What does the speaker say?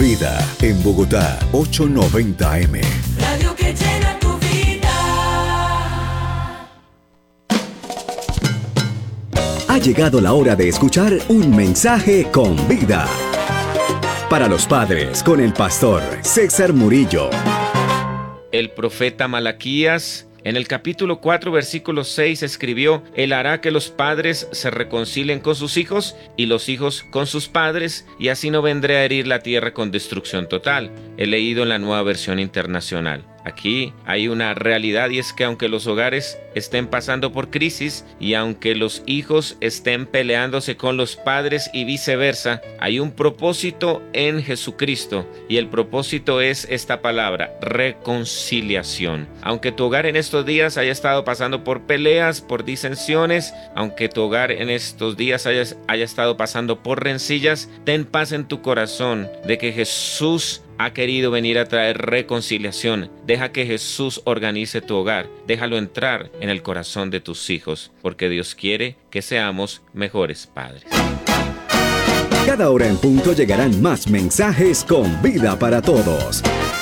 Vida en Bogotá, 890M. Radio que llena tu vida. Ha llegado la hora de escuchar un mensaje con vida. Para los padres, con el pastor César Murillo. El profeta Malaquías, en el capítulo 4, versículo 6, escribió: Él hará que los padres se reconcilien con sus hijos y los hijos con sus padres, y así no vendré a herir la tierra con destrucción total. He leído en la Nueva Versión Internacional. Aquí hay una realidad, y es que aunque los hogares estén pasando por crisis y aunque los hijos estén peleándose con los padres y viceversa, hay un propósito en Jesucristo, y el propósito es esta palabra: reconciliación. Aunque tu hogar en estos días haya estado pasando por peleas, por disensiones, aunque tu hogar en estos días haya estado pasando por rencillas, ten paz en tu corazón de que Jesús ha querido venir a traer reconciliación. Deja que Jesús organice tu hogar. Déjalo entrar en el corazón de tus hijos, porque Dios quiere que seamos mejores padres. Cada hora en punto llegarán más mensajes con vida para todos.